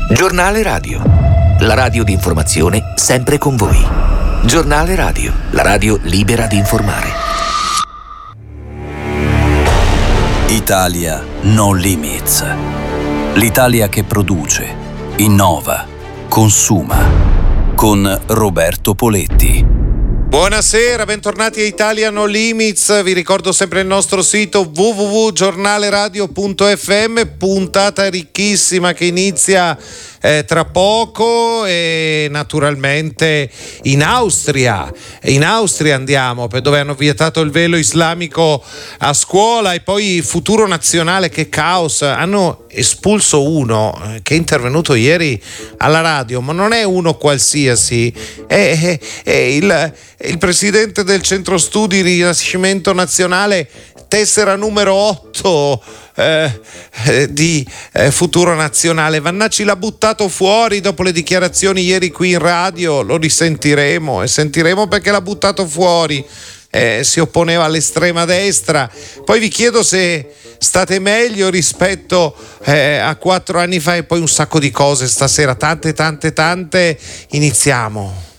Giornale Radio, la radio di informazione sempre con voi. Giornale Radio, la radio libera di informare. Italia No Limits. L'Italia che produce, innova, consuma. Con Roberto Poletti. Buonasera, bentornati a Italia No Limits. Vi ricordo sempre il nostro sito www.giornaleradio.fm, puntata ricchissima che inizia tra poco, e naturalmente in Austria andiamo, per dove hanno vietato il velo islamico a scuola, e poi Futuro Nazionale, che caos, hanno espulso uno che è intervenuto ieri alla radio, ma non è uno qualsiasi, è il presidente del Centro Studi Rinascimento Nazionale, tessera numero 8 di Futuro Nazionale. Vannacci l'ha buttato fuori dopo le dichiarazioni ieri qui in radio, lo risentiremo e sentiremo perché l'ha buttato fuori. Si opponeva all'estrema destra. Poi vi chiedo se state meglio rispetto a 4 anni fa, e poi un sacco di cose stasera, tante. Iniziamo.